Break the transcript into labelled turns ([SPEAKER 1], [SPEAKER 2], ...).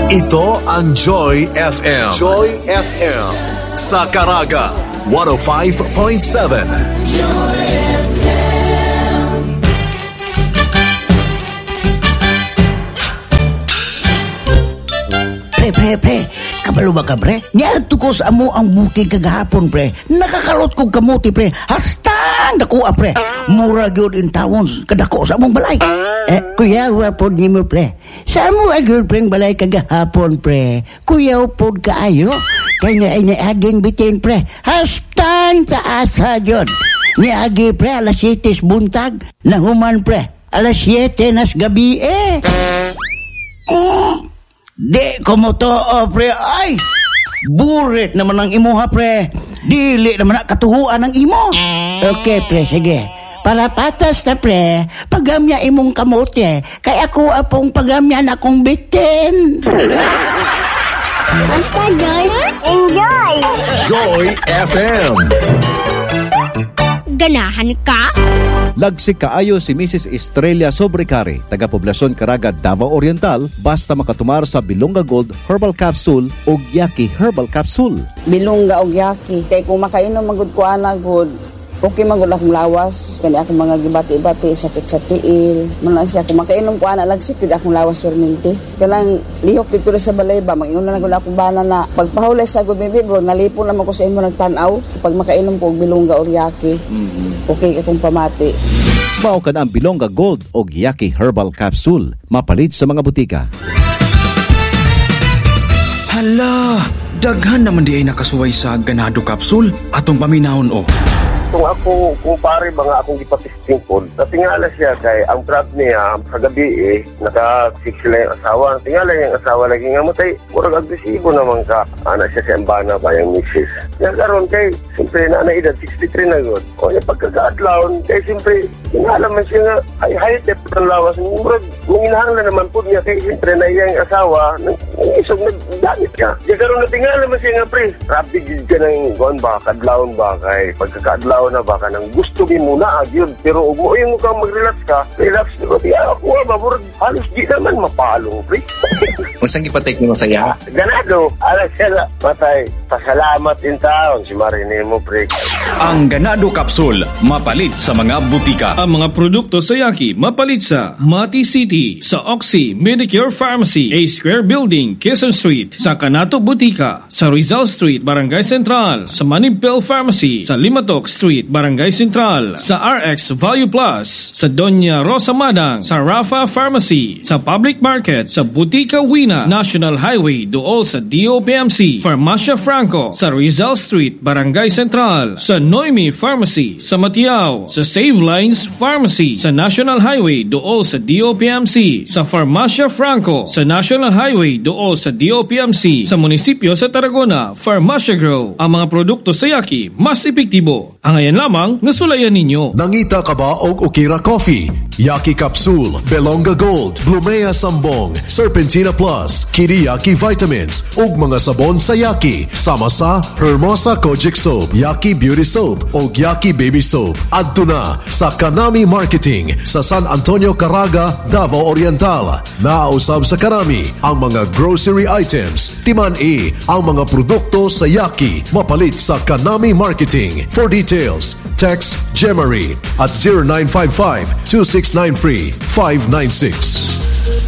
[SPEAKER 1] Ito ang Joy FM. Joy FM. Sa Caraga, 105.7. Joy FM.
[SPEAKER 2] Pre. Kabalo ba ka, pre? Niadto ko sa amo ang bukid kagahapon, pre. Nakakalot kong kamuti, pre. Hastang dakuha, pre. Mura gyud in tawon kadako sa among balay. Kuya, wapod ni mo, pre. Sa amo agad, pre, balay kagahapon, pre. Kuya, upod kaayo. Kaya nga ay naaging bitin, pre. Hastang taasa yun. Niagi, pre, alas 7 buntag. Nahuman, pre. Alas 7 nas gabi, Di ko mo to, pre. Ay, burit naman ang imuha, pre. Dili naman ang katuhuan ng imo. Okay, pre, sige. Para patas na, pre, pagamya imong kamote. Kaya ako apong pagamyan akong bitin.
[SPEAKER 3] Basta, Joy. Enjoy!
[SPEAKER 1] Joy FM.
[SPEAKER 4] Ganahan ka?
[SPEAKER 5] Lagsik kaayo si Mrs. Estrella Sobrecare, taga-poblasyon Caraga, Davao Oriental, basta makatumar sa Bilonga Gold Herbal Capsule o Yaki Herbal Capsule.
[SPEAKER 6] Bilonga o Yaki. Kaya kung makainom magud ko good, okay magud akong lawas. Kani akong mga gibati-bati, sakit sa tiil. Muna siya, kung makainom ko lagsik, kaya akong lawas perminti. Kailang lihok ko sa balay ba, mag-inom na lang akong bana na. Pagpahulay sa good baby bro, nalipon naman ko sa imo nagtanaw. Pag makainom ko Bilonga o Yaki, okay akong pamati.
[SPEAKER 5] Mao ka na ang Bilonga Gold o Yaki Herbal Capsule. Mapalit sa mga butika.
[SPEAKER 7] Hala, daghan naman di ay nakasuway sa ganado capsule atong paminahon o.
[SPEAKER 8] Kung ako, kumpare ba nga akong ipatisting po, natingala siya kay ang trap niya sa gabi naka-fix sila yung asawa. Natingala yung asawa lagi nga matay, kurang agresibo naman ka. Anak siya sa embana ba yung misis. Nagkaroon kay, siyempre na edad 63 na good. O yung pagkakaadlaon, kay siyempre, tingala man siya nga, ay high-tep ng lawas. Manginahanglan naman po niya kay siyempre na iyang asawa, isog nagdamit ka. Nagkaroon natingala man siya nga, pre, rapid ka ng guan ba, kadlaon ba, kay pagkakaadlaon na baka nang gusto mo muna yun, pero ug mo yung ka mag-relax ka, relax ko di ako mabur halos di naman mapalong, pre.
[SPEAKER 9] Unsang gipatek nimo sa iya?
[SPEAKER 8] Ganado, ala siya patay. Pasalamat in taon si Marinemo, pre.
[SPEAKER 7] Ang ganado capsule mapalit sa mga butika.
[SPEAKER 10] Ang mga produkto sa Yaki mapalit sa Mati City, sa Oxy Medicure Pharmacy, A Square Building, Quezon Street, sa Canato Butika, sa Rizal Street, Barangay Central, sa Manibel Pharmacy, sa Limatok Street, Barangay Central, sa RX Value Plus, sa Doña Rosa Madang, sa Rafa Pharmacy, sa Public Market, sa Butika Wina, National Highway dool sa DOPMC, Farmacia Franco, sa Rizal Street, Barangay Central, sa Noemi Pharmacy, sa Matiao, sa Save Lines Pharmacy, sa National Highway dool sa DOPMC, sa Farmacia Franco, sa National Highway dool sa DOPMC, sa munisipyo sa Tarragona, Farmacia Grow. Ang mga produkto sa Yaki mas epektibo. Ang ayan lamang nasulayan ninyo.
[SPEAKER 1] Nangita ka ba og Okira Coffee, Yaki Capsule, Belonga Gold, Blumea Sambong, Serpentina Plus, Kiriyaki Vitamins, ug mga sabon sa Yaki, sama sa Hermosa Kojic Soap, Yaki Beauty Soap, ug Yaki Baby Soap. Adto na sa Kanami Marketing sa San Antonio, Caraga, Davao Oriental. Naausab sa Kanami ang mga grocery items, timan ang mga produkto sa Yaki, mapalit sa Kanami Marketing. For details, text Gemary at 0955-2693-596.